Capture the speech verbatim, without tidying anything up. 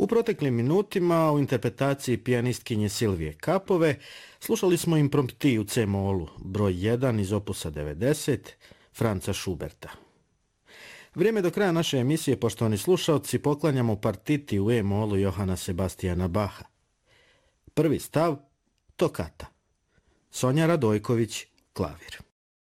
U proteklim minutima u interpretaciji pijanistkinje Silvije Kapove slušali smo impromptu u C-molu, broj jedan iz opusa devedeset, Franca Schuberta. Vrijeme do kraja naše emisije, poštovani slušalci, poklanjamo partiti u E-molu Johana Sebastijana Baha. Prvi stav, tokata. Sonja Radojković, klavir.